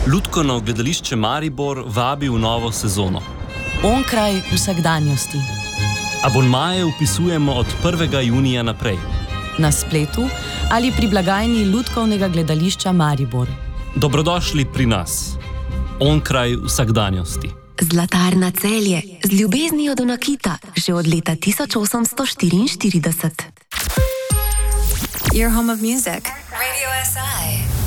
Lutkovno gledališče Maribor vabi v novo sezono. Onkraj vsakdanjosti. Abonmaje vpisujemo od 1. junija naprej. Na spletu ali pri blagajni Lutkovnega gledališča Maribor. Dobrodošli pri nas. Onkraj vsakdanjosti. Zlatarna Celje z ljubeznijo do nakita že od leta 1844. Your home of music. Radio SI.